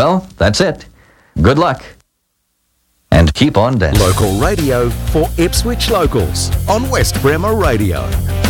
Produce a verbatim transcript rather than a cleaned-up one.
Well, that's it. Good luck. And keep on dancing. Local radio for Ipswich locals on West Bremer Radio.